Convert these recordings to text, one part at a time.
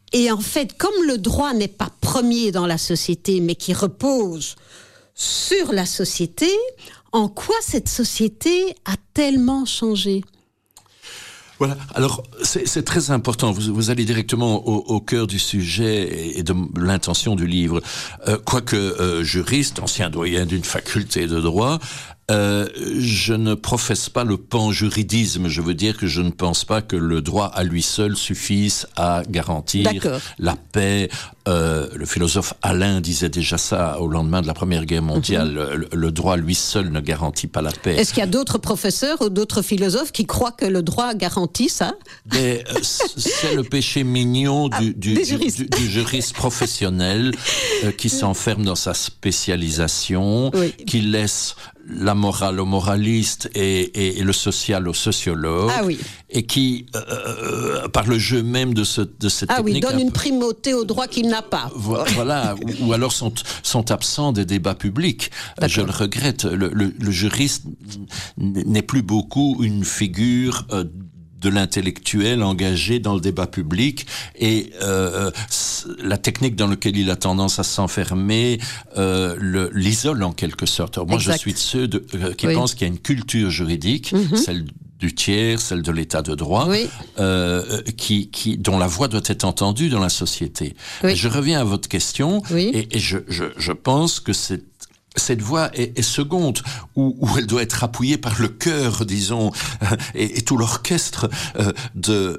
Et en fait, comme le droit n'est pas premier dans la société, mais qui repose sur la société, en quoi cette société a tellement changé ? Voilà, alors c'est très important, vous allez directement au cœur du sujet et de l'intention du livre. Quoique juriste, ancien doyen d'une faculté de droit, je ne professe pas le panjuridisme. Je veux dire que je ne pense pas que le droit à lui seul suffise à garantir la paix. Le philosophe Alain disait déjà ça au lendemain de la Première Guerre mondiale. Le droit à lui seul ne garantit pas la paix. Est-ce qu'il y a d'autres professeurs ou d'autres philosophes qui croient que le droit garantit ça ? C'est le péché mignon du juriste professionnel qui s'enferme dans sa spécialisation, qui laisse la morale au moraliste et le social au sociologue, et qui, par le jeu même de cette technique... donne une primauté au droit qu'il n'a pas. Voilà, ou alors sont absents des débats publics. Je le regrette, le juriste n'est plus beaucoup une figure... de l'intellectuel engagé dans le débat public, et la technique dans laquelle il a tendance à s'enfermer l'isole en quelque sorte. Alors moi, je suis de ceux qui pensent qu'il y a une culture juridique, celle du tiers, celle de l'état de droit, dont la voix doit être entendue dans la société. Mais je reviens à votre question, et je pense que cette voix est seconde, où elle doit être appuyée par le cœur, disons, et tout l'orchestre de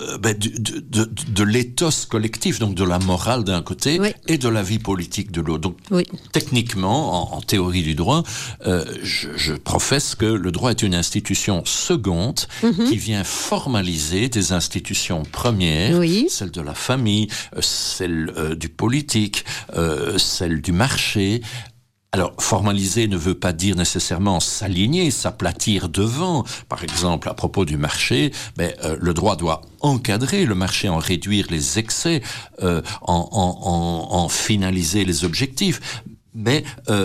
l'éthos collectif, donc de la morale d'un côté et de la vie politique de l'autre. Donc, techniquement, en théorie du droit, je professe que le droit est une institution seconde qui vient formaliser des institutions premières, celle de la famille, celle du politique, celle du marché. Alors, formaliser ne veut pas dire nécessairement s'aligner, s'aplatir devant. Par exemple, à propos du marché, le droit doit encadrer le marché, en réduire les excès, en finaliser les objectifs. Mais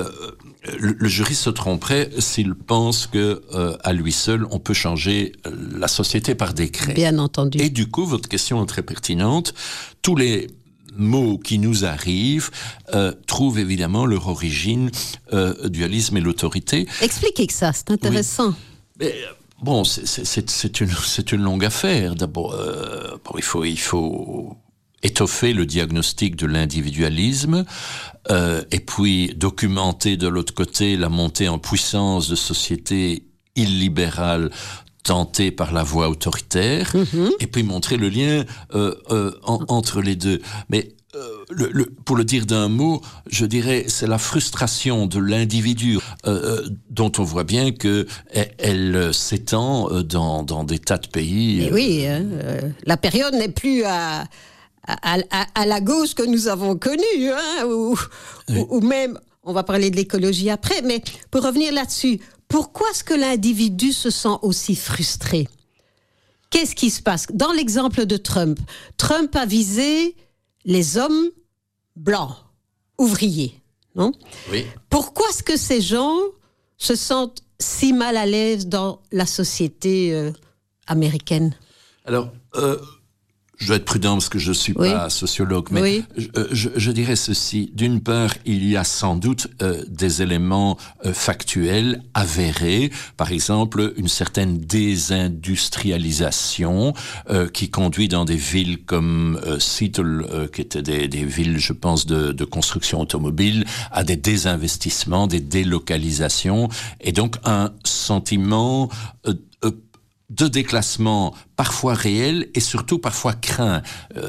le juriste se tromperait s'il pense que à lui seul on peut changer la société par décret. Bien entendu. Et du coup, votre question est très pertinente. Tous les mots qui nous arrivent trouvent évidemment leur origine dualisme et l'autorité. Expliquez que ça, c'est intéressant. Mais, bon, c'est une longue affaire. D'abord, il faut étoffer le diagnostic de l'individualisme, et puis documenter de l'autre côté la montée en puissance de sociétés illibérales tentées par la voie autoritaire, et puis montrer le lien entre les deux. Mais pour le dire d'un mot, je dirais, c'est la frustration de l'individu dont on voit bien que elle s'étend dans des tas de pays. Et la période n'est plus à la gauche que nous avons connue, ou même, on va parler de l'écologie après, mais pour revenir là-dessus, pourquoi est-ce que l'individu se sent aussi frustré ? Qu'est-ce qui se passe ? Dans l'exemple de Trump a visé les hommes blancs, ouvriers, non ? Oui. Pourquoi est-ce que ces gens se sentent si mal à l'aise dans la société américaine ? Alors, je dois être prudent parce que je ne suis pas sociologue, mais je dirais ceci. D'une part, il y a sans doute des éléments factuels avérés. Par exemple, une certaine désindustrialisation qui conduit dans des villes comme Seattle, qui étaient des villes, je pense, de construction automobile, à des désinvestissements, des délocalisations, et donc un sentiment de déclassement parfois réel et surtout parfois craint.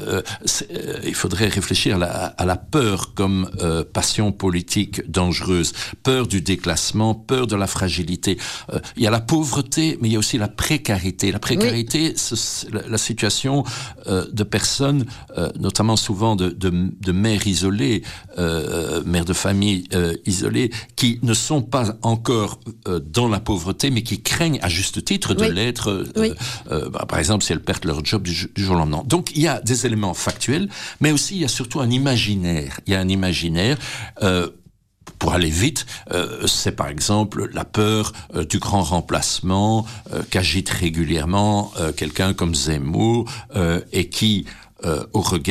Il faudrait réfléchir à la peur comme passion politique dangereuse. Peur du déclassement, peur de la fragilité. Il y a la pauvreté, mais il y a aussi la précarité. La précarité, c'est la situation de personnes, notamment souvent de mères isolées, mères de famille isolées, qui ne sont pas encore dans la pauvreté, mais qui craignent à juste titre de l'être. Par exemple, si elles perdent leur job du jour au lendemain. Donc, il y a des éléments factuels, mais aussi, il y a surtout un imaginaire. Il y a un imaginaire, pour aller vite, c'est par exemple la peur du grand remplacement qu'agite régulièrement quelqu'un comme Zemmour, et qui, au regard